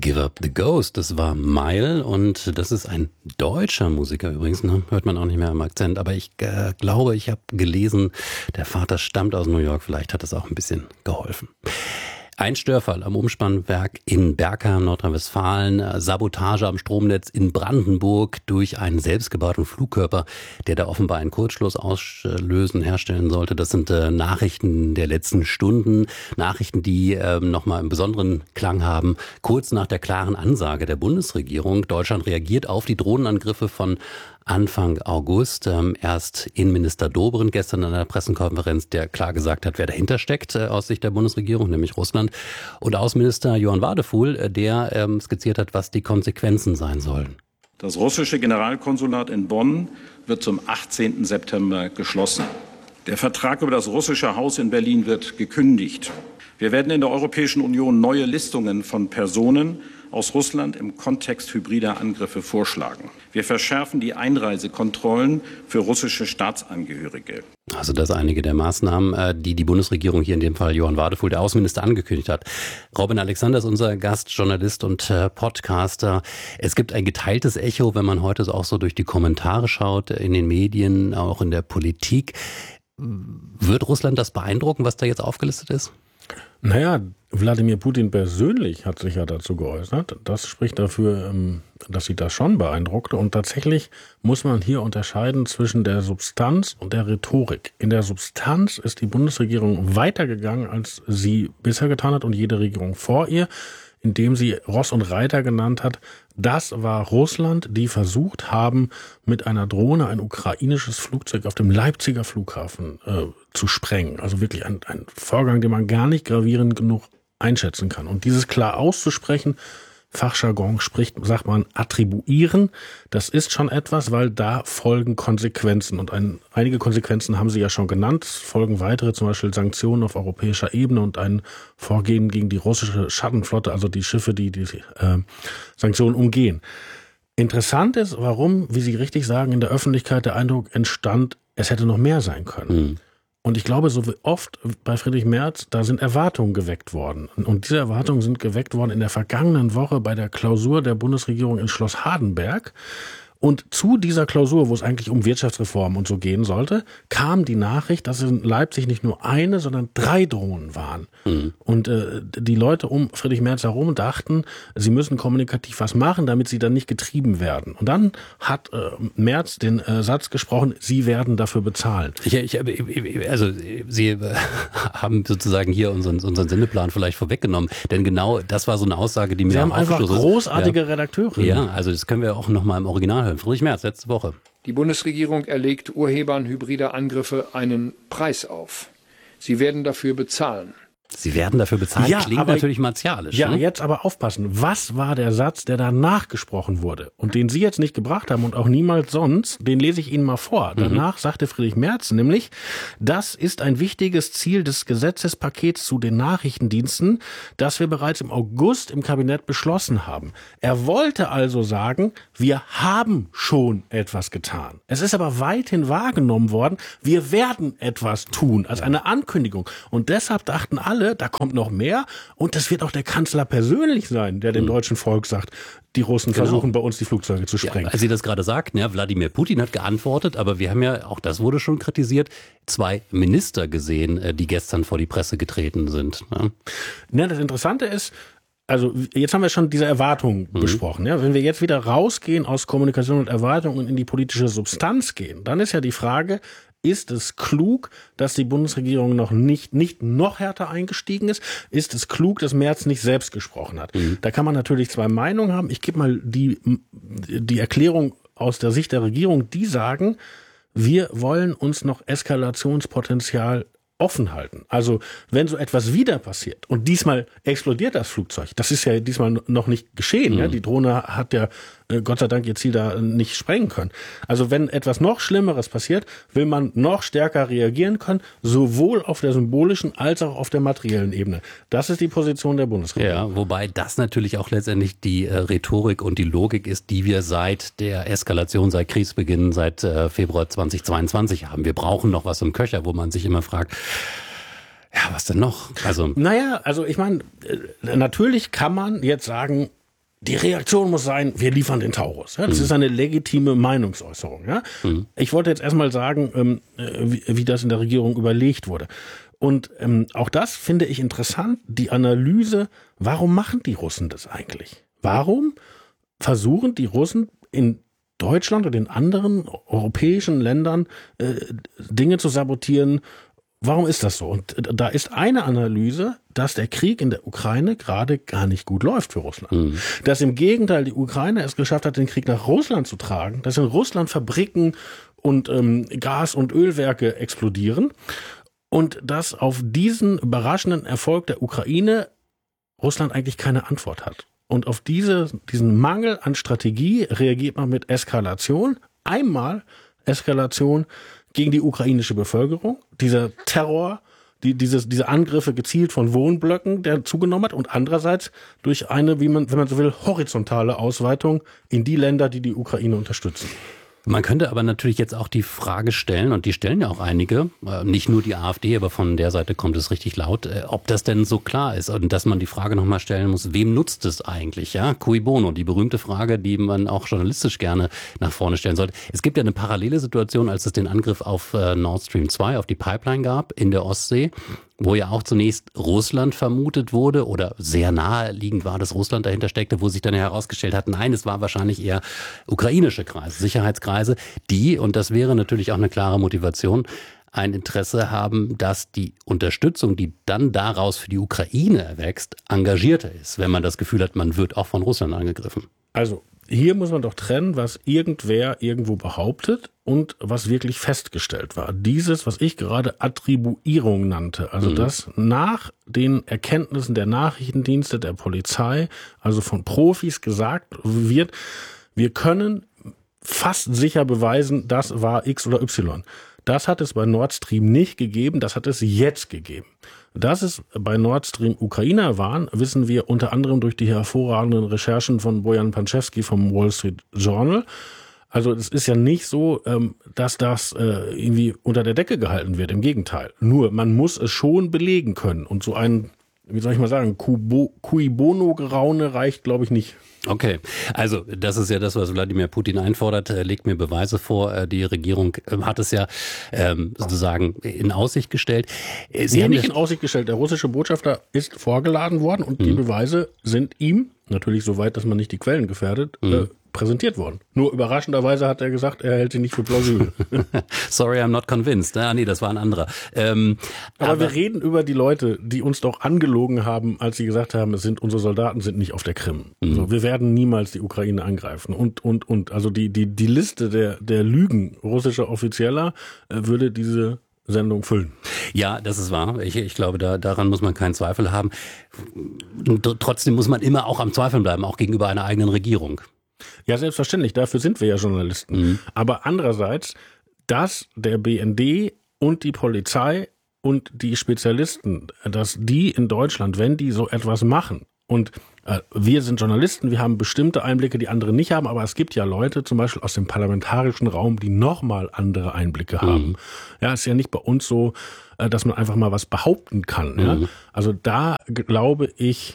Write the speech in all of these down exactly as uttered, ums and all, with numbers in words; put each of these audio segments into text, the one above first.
Give Up the Ghost, das war Mile und das ist ein deutscher Musiker übrigens, ne? Hört man auch nicht mehr im Akzent, aber ich äh, glaube, ich habe gelesen, der Vater stammt aus New York, vielleicht hat das auch ein bisschen geholfen. Ein Störfall am Umspannwerk in Bergheim, Nordrhein-Westfalen, Sabotage am Stromnetz in Brandenburg durch einen selbstgebauten Flugkörper, der da offenbar einen Kurzschluss auslösen, herstellen sollte. Das sind äh, Nachrichten der letzten Stunden, Nachrichten, die äh, nochmal einen besonderen Klang haben. Kurz nach der klaren Ansage der Bundesregierung, Deutschland reagiert auf die Drohnenangriffe von Anfang August. Ähm, erst Innenminister Dobrindt gestern an einer Pressekonferenz, der klar gesagt hat, wer dahinter steckt äh, aus Sicht der Bundesregierung, nämlich Russland. Und Außenminister Johann Wadefuhl, äh, der ähm, skizziert hat, was die Konsequenzen sein sollen. Das russische Generalkonsulat in Bonn wird zum achtzehnten September geschlossen. Der Vertrag über das russische Haus in Berlin wird gekündigt. Wir werden in der Europäischen Union neue Listungen von Personen aus Russland im Kontext hybrider Angriffe vorschlagen. Wir verschärfen die Einreisekontrollen für russische Staatsangehörige. Also das einige der Maßnahmen, die die Bundesregierung, hier in dem Fall Johann Wadefuhl, der Außenminister, angekündigt hat. Robin Alexander ist unser Gast, Journalist und Podcaster. Es gibt ein geteiltes Echo, wenn man heute auch so durch die Kommentare schaut, in den Medien, auch in der Politik. Wird Russland das beeindrucken, was da jetzt aufgelistet ist? Naja, Wladimir Putin persönlich hat sich ja dazu geäußert. Das spricht dafür, dass sie das schon beeindruckte. Und tatsächlich muss man hier unterscheiden zwischen der Substanz und der Rhetorik. In der Substanz ist die Bundesregierung weitergegangen, als sie bisher getan hat und jede Regierung vor ihr, indem sie Ross und Reiter genannt hat. Das war Russland, die versucht haben, mit einer Drohne ein ukrainisches Flugzeug auf dem Leipziger Flughafen äh, zu sprengen. Also wirklich ein, ein Vorgang, den man gar nicht gravierend genug einschätzen kann. Und dieses klar auszusprechen, Fachjargon spricht, sagt man, attribuieren. Das ist schon etwas, weil da folgen Konsequenzen. Und ein, einige Konsequenzen haben Sie ja schon genannt. Es folgen weitere, zum Beispiel Sanktionen auf europäischer Ebene und ein Vorgehen gegen die russische Schattenflotte, also die Schiffe, die die äh, Sanktionen umgehen. Interessant ist, warum, wie Sie richtig sagen, in der Öffentlichkeit der Eindruck entstand, es hätte noch mehr sein können. Mhm. Und ich glaube, so wie oft bei Friedrich Merz, da sind Erwartungen geweckt worden. Und diese Erwartungen sind geweckt worden in der vergangenen Woche bei der Klausur der Bundesregierung in Schloss Hardenberg. Und zu dieser Klausur, wo es eigentlich um Wirtschaftsreform und so gehen sollte, kam die Nachricht, dass in Leipzig nicht nur eine, sondern drei Drohnen waren. Mhm. Und äh, die Leute um Friedrich Merz herum dachten, sie müssen kommunikativ was machen, damit sie dann nicht getrieben werden. Und dann hat äh, Merz den äh, Satz gesprochen, sie werden dafür bezahlen. Ich, ich, also Sie äh, haben sozusagen hier unseren, unseren Sendeplan vielleicht vorweggenommen. Denn genau das war so eine Aussage, die mir Sie haben einfach großartige ja. Redakteure. Ja, also das können wir auch nochmal im Original hören. Friedrich Merz, letzte Woche. Die Bundesregierung erlegt Urhebern hybrider Angriffe einen Preis auf. Sie werden dafür bezahlen. Sie werden dafür bezahlen, ja, klingt aber, natürlich martialisch. Ja, ne? Jetzt aber aufpassen. Was war der Satz, der danach gesprochen wurde und den Sie jetzt nicht gebracht haben und auch niemals sonst, den lese ich Ihnen mal vor. Danach mhm. sagte Friedrich Merz nämlich, das ist ein wichtiges Ziel des Gesetzespakets zu den Nachrichtendiensten, das wir bereits im August im Kabinett beschlossen haben. Er wollte also sagen, wir haben schon etwas getan. Es ist aber weithin wahrgenommen worden, wir werden etwas tun, als eine Ankündigung. Und deshalb dachten alle, da kommt noch mehr und das wird auch der Kanzler persönlich sein, der dem mhm. deutschen Volk sagt, die Russen genau. versuchen bei uns die Flugzeuge zu sprengen. Ja, als Sie das gerade sagten, ja, Wladimir Putin hat geantwortet, aber wir haben ja, auch das wurde schon kritisiert, zwei Minister gesehen, die gestern vor die Presse getreten sind. Ja, ja das Interessante ist, also jetzt haben wir schon diese Erwartungen mhm. besprochen. Ja? Wenn wir jetzt wieder rausgehen aus Kommunikation und Erwartungen und in die politische Substanz gehen, dann ist ja die Frage, ist es klug, dass die Bundesregierung noch nicht, nicht noch härter eingestiegen ist? Ist es klug, dass Merz nicht selbst gesprochen hat? Mhm. Da kann man natürlich zwei Meinungen haben. Ich gebe mal die, die Erklärung aus der Sicht der Regierung, die sagen, wir wollen uns noch Eskalationspotenzial offen halten. Also wenn so etwas wieder passiert und diesmal explodiert das Flugzeug, das ist ja diesmal noch nicht geschehen. Mhm. Ja? Die Drohne hat ja äh, Gott sei Dank ihr Ziel da nicht sprengen können. Also wenn etwas noch Schlimmeres passiert, will man noch stärker reagieren können, sowohl auf der symbolischen als auch auf der materiellen Ebene. Das ist die Position der Bundesregierung. Ja, wobei das natürlich auch letztendlich die äh, Rhetorik und die Logik ist, die wir seit der Eskalation, seit Kriegsbeginn, seit äh, Februar zweitausendzweiundzwanzig haben. Wir brauchen noch was im Köcher, wo man sich immer fragt, ja, was denn noch? Also Naja, also ich meine, natürlich kann man jetzt sagen, die Reaktion muss sein, wir liefern den Taurus. Ja, das mhm. ist eine legitime Meinungsäußerung. Ja? Mhm. Ich wollte jetzt erstmal sagen, ähm, wie, wie das in der Regierung überlegt wurde. Und ähm, auch das finde ich interessant, die Analyse, warum machen die Russen das eigentlich? Warum versuchen die Russen in Deutschland und in anderen europäischen Ländern äh, Dinge zu sabotieren? Warum ist das so? Und da ist eine Analyse, dass der Krieg in der Ukraine gerade gar nicht gut läuft für Russland. Mhm. Dass im Gegenteil die Ukraine es geschafft hat, den Krieg nach Russland zu tragen, dass in Russland Fabriken und ähm, Gas- und Ölwerke explodieren und dass auf diesen überraschenden Erfolg der Ukraine Russland eigentlich keine Antwort hat. Und auf diese, diesen Mangel an Strategie reagiert man mit Eskalation. Einmal Eskalation gegen die ukrainische Bevölkerung, dieser Terror, die, dieses, diese Angriffe gezielt von Wohnblöcken, der zugenommen hat, und andererseits durch eine, wie man, wenn man so will, horizontale Ausweitung in die Länder, die die Ukraine unterstützen. Man könnte aber natürlich jetzt auch die Frage stellen, und die stellen ja auch einige, nicht nur die AfD, aber von der Seite kommt es richtig laut, ob das denn so klar ist und dass man die Frage nochmal stellen muss, wem nutzt es eigentlich? Ja, cui bono, die berühmte Frage, die man auch journalistisch gerne nach vorne stellen sollte. Es gibt ja eine parallele Situation, als es den Angriff auf Nord Stream zwei, auf die Pipeline gab in der Ostsee, wo ja auch zunächst Russland vermutet wurde oder sehr naheliegend war, dass Russland dahinter steckte, wo sich dann herausgestellt hat, nein, es war wahrscheinlich eher ukrainische Kreise, Sicherheitskreise, die, und das wäre natürlich auch eine klare Motivation, ein Interesse haben, dass die Unterstützung, die dann daraus für die Ukraine erwächst, engagierter ist, wenn man das Gefühl hat, man wird auch von Russland angegriffen. Also hier muss man doch trennen, was irgendwer irgendwo behauptet und was wirklich festgestellt war. Dieses, was ich gerade Attribuierung nannte, also mhm. dass nach den Erkenntnissen der Nachrichtendienste, der Polizei, also von Profis gesagt wird, wir können fast sicher beweisen, das war X oder Y. Das hat es bei Nord Stream nicht gegeben, das hat es jetzt gegeben. Dass es bei Nord Stream Ukrainer waren, wissen wir unter anderem durch die hervorragenden Recherchen von Bojan Panczewski vom Wall Street Journal. Also es ist ja nicht so, dass das irgendwie unter der Decke gehalten wird, im Gegenteil. Nur, man muss es schon belegen können. Und so ein, wie soll ich mal sagen, cui bono-Geraune reicht, glaube ich, nicht. Okay, also das ist ja das, was Wladimir Putin einfordert, er legt mir Beweise vor. Die Regierung hat es ja ähm, sozusagen in Aussicht gestellt. Sie nee, haben nicht in Aussicht gestellt. Der russische Botschafter ist vorgeladen worden und mhm. die Beweise sind ihm, natürlich so weit, dass man nicht die Quellen gefährdet, mhm. äh, präsentiert worden. Nur überraschenderweise hat er gesagt, er hält sie nicht für plausibel. Sorry, I'm not convinced. Ah, nee, das war ein anderer. Ähm, aber, aber wir reden über die Leute, die uns doch angelogen haben, als sie gesagt haben, es sind unsere Soldaten sind nicht auf der Krim. Mhm. Also wir werden niemals die Ukraine angreifen. Und, und, und. Also die, die, die Liste der, der Lügen russischer Offizieller äh, würde diese Sendung füllen. Ja, das ist wahr. Ich, ich glaube, da, daran muss man keinen Zweifel haben. Trotzdem muss man immer auch am Zweifeln bleiben, auch gegenüber einer eigenen Regierung. Ja, selbstverständlich, dafür sind wir ja Journalisten. Mhm. Aber andererseits, dass der B N D und die Polizei und die Spezialisten, dass die in Deutschland, wenn die so etwas machen, und äh, wir sind Journalisten, wir haben bestimmte Einblicke, die andere nicht haben, aber es gibt ja Leute, zum Beispiel aus dem parlamentarischen Raum, die nochmal andere Einblicke haben. Mhm. Ja, ist ja nicht bei uns so, äh, dass man einfach mal was behaupten kann. Mhm. Ja? Also da glaube ich,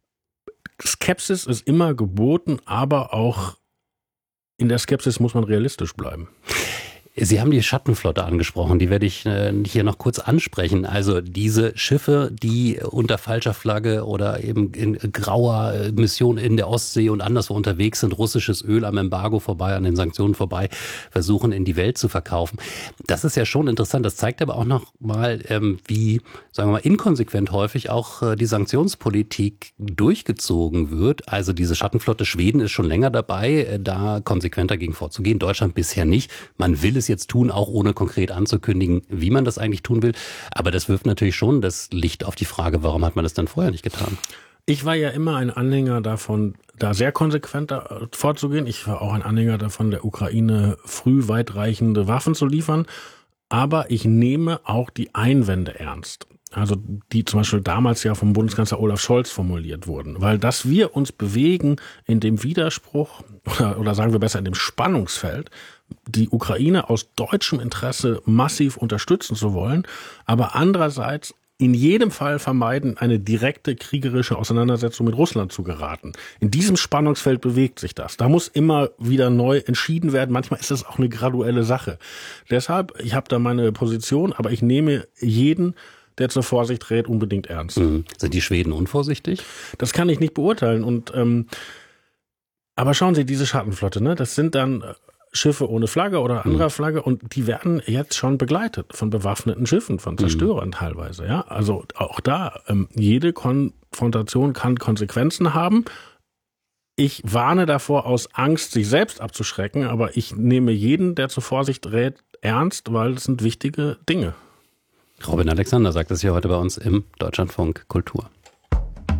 Skepsis ist immer geboten, aber auch in der Skepsis muss man realistisch bleiben. Sie haben die Schattenflotte angesprochen, die werde ich äh, hier noch kurz ansprechen. Also diese Schiffe, die unter falscher Flagge oder eben in grauer Mission in der Ostsee und anderswo unterwegs sind, russisches Öl am Embargo vorbei, an den Sanktionen vorbei, versuchen in die Welt zu verkaufen. Das ist ja schon interessant. Das zeigt aber auch noch mal, ähm, wie, sagen wir mal, inkonsequent häufig auch äh, die Sanktionspolitik durchgezogen wird. Also diese Schattenflotte, Schweden ist schon länger dabei, äh, da konsequent dagegen vorzugehen. Deutschland bisher nicht. Man will es jetzt tun, auch ohne konkret anzukündigen, wie man das eigentlich tun will. Aber das wirft natürlich schon das Licht auf die Frage, warum hat man das dann vorher nicht getan? Ich war ja immer ein Anhänger davon, da sehr konsequent vorzugehen. Ich war auch ein Anhänger davon, der Ukraine früh weitreichende Waffen zu liefern. Aber ich nehme auch die Einwände ernst. Also die zum Beispiel damals ja vom Bundeskanzler Olaf Scholz formuliert wurden. Weil dass wir uns bewegen in dem Widerspruch oder, oder sagen wir besser in dem Spannungsfeld, die Ukraine aus deutschem Interesse massiv unterstützen zu wollen, aber andererseits in jedem Fall vermeiden, eine direkte kriegerische Auseinandersetzung mit Russland zu geraten. In diesem Spannungsfeld bewegt sich das. Da muss immer wieder neu entschieden werden. Manchmal ist das auch eine graduelle Sache. Deshalb, ich habe da meine Position, aber ich nehme jeden, der zur Vorsicht rät, unbedingt ernst. Mhm. Sind die Schweden unvorsichtig? Das kann ich nicht beurteilen. Und ähm, aber schauen Sie, diese Schattenflotte, ne, das sind dann Schiffe ohne Flagge oder anderer Flagge und die werden jetzt schon begleitet von bewaffneten Schiffen, von Zerstörern mhm. teilweise. Ja, also auch da, ähm, jede Konfrontation kann Konsequenzen haben. Ich warne davor, aus Angst, sich selbst abzuschrecken, aber ich nehme jeden, der zur Vorsicht rät, ernst, weil es sind wichtige Dinge. Robin Alexander sagt das hier heute bei uns im Deutschlandfunk Kultur.